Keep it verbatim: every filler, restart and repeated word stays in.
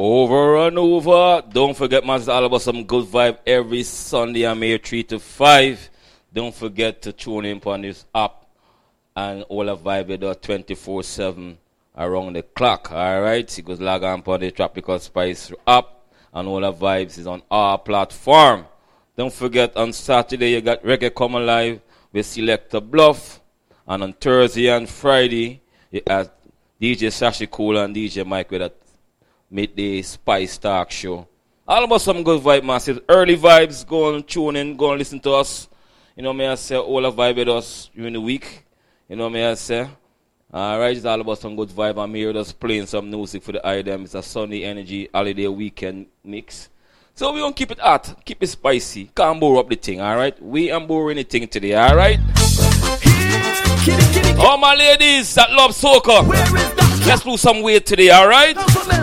Over and over. Don't forget, man, it's all about some good vibe every Sunday. I'm here three to five. Don't forget to tune in on this app and all the vibe with us twenty-four seven around the clock. All right? It goes log on on the Tropical Spice app and all the vibes is on our platform. Don't forget, on Saturday you got Reggae Come Alive with Selector Bluff. And on Thursday and Friday, you have D J Sashi Cool and D J Mike with a midday Spice Talk show. All about some good vibe, man. Early vibes, go and tune in, go and listen to us. You know me, I say, all the vibe with us during the week. You know me, I say. Alright, it's all about some good vibe. I'm here just playing some music for the item. It's a Sunday Energy holiday weekend mix. So we gonna keep it hot, keep it spicy. Can't bore up the thing, alright? We ain't bore anything today, alright? All my ladies that love soca, let's lose some weight today, alright?